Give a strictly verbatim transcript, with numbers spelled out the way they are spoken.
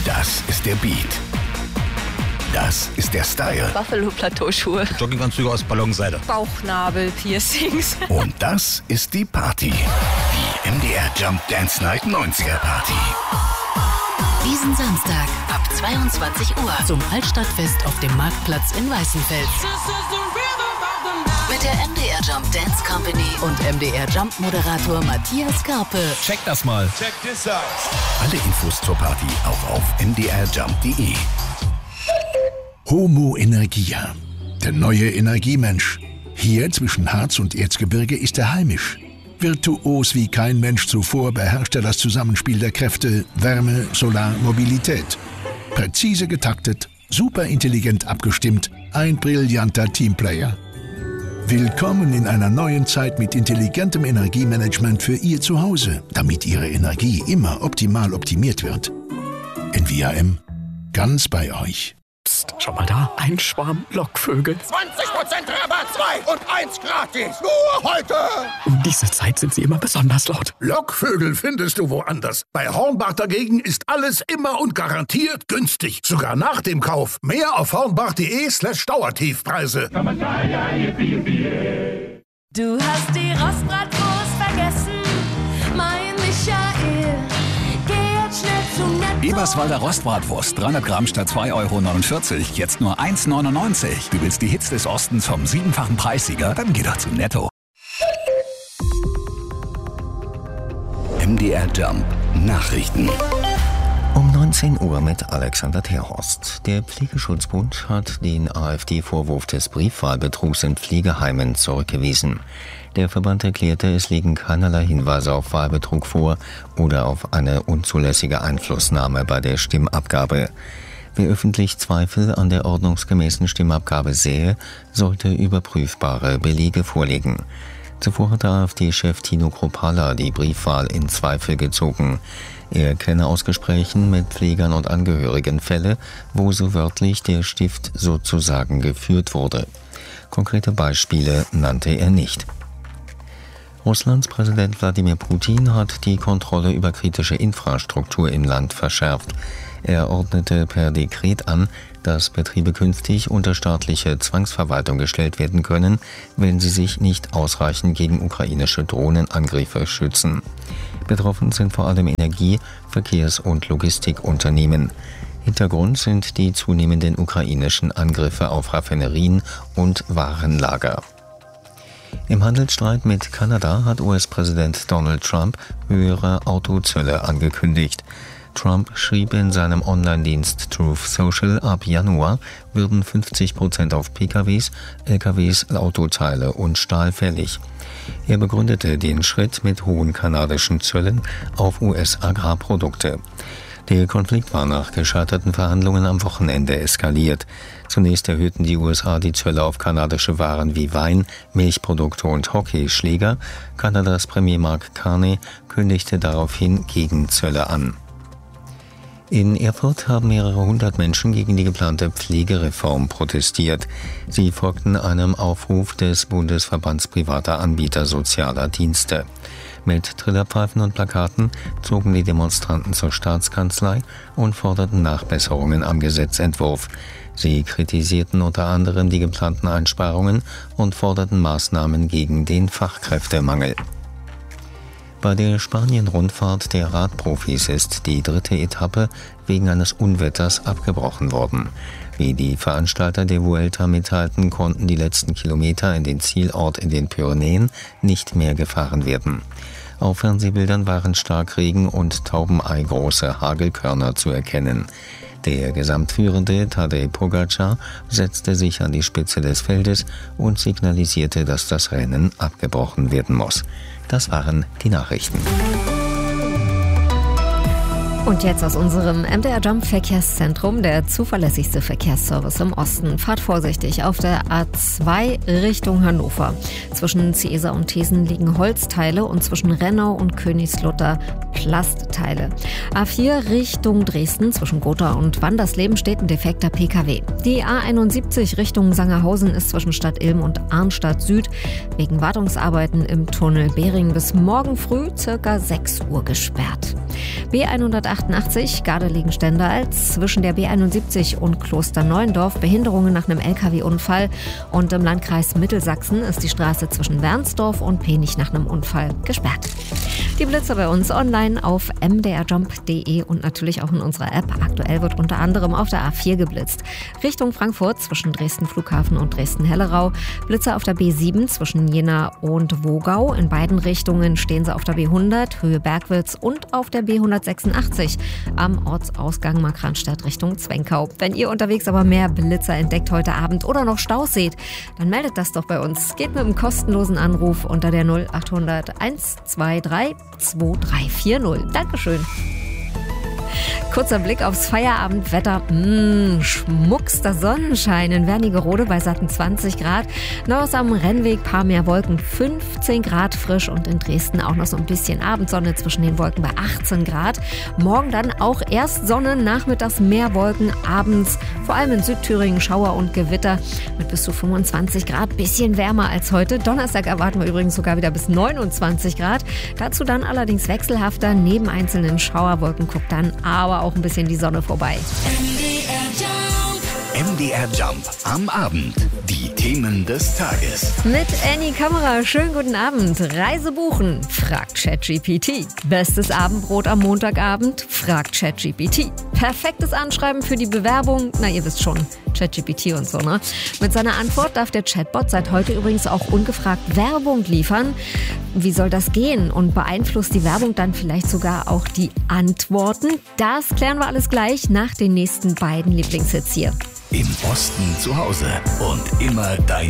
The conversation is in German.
Das ist der Beat. Das ist der Style. Buffalo-Plateauschuhe. Jogginganzüge aus Ballonseide. Bauchnabel-Piercings. Und das ist die Party. Die M D R Jump Dance Night neunziger Party. Diesen Samstag ab zweiundzwanzig Uhr zum Altstadtfest auf dem Marktplatz in Weißenfels. Mit der M D R Jump Dance Company und M D R Jump Moderator Matthias Karpe. Check das mal. Check this out. Alle Infos zur Party auch auf m d r jump punkt d e. Homo Energia, der neue Energiemensch. Hier zwischen Harz und Erzgebirge ist er heimisch. Virtuos wie kein Mensch zuvor beherrscht er das Zusammenspiel der Kräfte Wärme, Solar, Mobilität. Präzise getaktet, superintelligent abgestimmt, ein brillanter Teamplayer. Willkommen in einer neuen Zeit mit intelligentem Energiemanagement für Ihr Zuhause, damit Ihre Energie immer optimal optimiert wird. N V A M, ganz bei euch. Psst, schau mal da, ein Schwarm Lockvögel. zwanzig Prozent Rabatt, zwei und eins gratis. Nur heute. Um diese Zeit sind sie immer besonders laut. Lockvögel findest du woanders. Bei Hornbach dagegen ist alles immer und garantiert günstig. Sogar nach dem Kauf. Mehr auf hornbach.de slash Dauertiefpreise. Du hast die Rostbratwurst vergessen, mein Michael. Geh jetzt schnell zum Netto. Eberswalder Rostbratwurst, dreihundert Gramm statt zwei Euro neunundvierzig, jetzt nur eins neunundneunzig. Du willst die Hits des Ostens vom siebenfachen Preissieger? Dann geh doch zum Netto. M D R Jump Nachrichten. Um neunzehn Uhr mit Alexander Terhorst. Der Pflegeschutzbund hat den AfD-Vorwurf des Briefwahlbetrugs in Pflegeheimen zurückgewiesen. Der Verband erklärte, es liegen keinerlei Hinweise auf Wahlbetrug vor oder auf eine unzulässige Einflussnahme bei der Stimmabgabe. Wer öffentlich Zweifel an der ordnungsgemäßen Stimmabgabe sähe, sollte überprüfbare Belege vorlegen. Zuvor hat der AfD-Chef Tino Kruppalla die Briefwahl in Zweifel gezogen. Er kenne aus Gesprächen mit Pflegern und Angehörigen Fälle, wo so wörtlich der Stift sozusagen geführt wurde. Konkrete Beispiele nannte er nicht. Russlands Präsident Wladimir Putin hat die Kontrolle über kritische Infrastruktur im Land verschärft. Er ordnete per Dekret an, dass Betriebe künftig unter staatliche Zwangsverwaltung gestellt werden können, wenn sie sich nicht ausreichend gegen ukrainische Drohnenangriffe schützen. Betroffen sind vor allem Energie-, Verkehrs- und Logistikunternehmen. Hintergrund sind die zunehmenden ukrainischen Angriffe auf Raffinerien und Warenlager. Im Handelsstreit mit Kanada hat U S-Präsident Donald Trump höhere Autozölle angekündigt. Trump schrieb in seinem Online-Dienst Truth Social, ab Januar würden fünfzig Prozent auf P K Ws, L K Ws, Autoteile und Stahl fällig. Er begründete den Schritt mit hohen kanadischen Zöllen auf U S-Agrarprodukte. Der Konflikt war nach gescheiterten Verhandlungen am Wochenende eskaliert. Zunächst erhöhten die U S A die Zölle auf kanadische Waren wie Wein, Milchprodukte und Hockeyschläger. Kanadas Premier Mark Carney kündigte daraufhin Gegenzölle an. In Erfurt haben mehrere hundert Menschen gegen die geplante Pflegereform protestiert. Sie folgten einem Aufruf des Bundesverbands privater Anbieter sozialer Dienste. Mit Trillerpfeifen und Plakaten zogen die Demonstranten zur Staatskanzlei und forderten Nachbesserungen am Gesetzentwurf. Sie kritisierten unter anderem die geplanten Einsparungen und forderten Maßnahmen gegen den Fachkräftemangel. Bei der Spanien-Rundfahrt der Radprofis ist die dritte Etappe wegen eines Unwetters abgebrochen worden. Wie die Veranstalter der Vuelta mitteilten, konnten die letzten Kilometer in den Zielort in den Pyrenäen nicht mehr gefahren werden. Auf Fernsehbildern waren Starkregen und taubeneigroße Hagelkörner zu erkennen. Der Gesamtführende Tadej Pogačar setzte sich an die Spitze des Feldes und signalisierte, dass das Rennen abgebrochen werden muss. Das waren die Nachrichten. Und jetzt aus unserem M D R Jump Verkehrszentrum, der zuverlässigste Verkehrsservice im Osten. Fahrt vorsichtig auf der A zwei Richtung Hannover. Zwischen Ciesa und Thesen liegen Holzteile und zwischen Rennau und Königslutter Plastteile. A vier Richtung Dresden, zwischen Gotha und Wandersleben steht ein defekter P K W. Die A einundsiebzig Richtung Sangerhausen ist zwischen Stadt Ilm und Arnstadt Süd wegen Wartungsarbeiten im Tunnel Behring bis morgen früh circa sechs Uhr gesperrt. B hundertachtzig achtundachtzig Gardelegen-Stendal zwischen der B einundsiebzig und Klosterneuendorf Behinderungen nach einem L K W-Unfall. Und im Landkreis Mittelsachsen ist die Straße zwischen Wernsdorf und Penich nach einem Unfall gesperrt. Die Blitze bei uns online auf m d r jump punkt d e und natürlich auch in unserer App. Aktuell wird unter anderem auf der A vier geblitzt. Richtung Frankfurt zwischen Dresden Flughafen und Dresden-Hellerau. Blitze auf der B sieben zwischen Jena und Wogau. In beiden Richtungen stehen sie auf der B hundert, Höhe Bergwitz, und auf der B hundertsechsundachtzig am Ortsausgang Markranstädt Richtung Zwenkau. Wenn ihr unterwegs aber mehr Blitzer entdeckt heute Abend oder noch Staus seht, dann meldet das doch bei uns. Geht mit einem kostenlosen Anruf unter der null achthundert eins zwei drei zwei drei vier null. Dankeschön. Kurzer Blick aufs Feierabendwetter. Mmh, schmuckster Sonnenschein in Wernigerode bei satten zwanzig Grad. Neues am Rennweg, paar mehr Wolken, fünfzehn Grad frisch, und in Dresden auch noch so ein bisschen Abendsonne zwischen den Wolken bei achtzehn Grad. Morgen dann auch erst Sonne, nachmittags mehr Wolken, abends vor allem in Südthüringen Schauer und Gewitter mit bis zu fünfundzwanzig Grad, bisschen wärmer als heute. Donnerstag erwarten wir übrigens sogar wieder bis neunundzwanzig Grad. Dazu dann allerdings wechselhafter, neben einzelnen Schauerwolken guckt dann aber auch ein bisschen die Sonne vorbei. M D R Jump am Abend. Die Themen des Tages. Mit Annie Kammerer. Schönen guten Abend. Reise buchen? Fragt ChatGPT. Bestes Abendbrot am Montagabend? Fragt ChatGPT. Perfektes Anschreiben für die Bewerbung? Na, ihr wisst schon, ChatGPT und so, ne? Mit seiner Antwort darf der Chatbot seit heute übrigens auch ungefragt Werbung liefern. Wie soll das gehen? Und beeinflusst die Werbung dann vielleicht sogar auch die Antworten? Das klären wir alles gleich nach den nächsten beiden Lieblingshits hier. Im Osten zu Hause und immer dein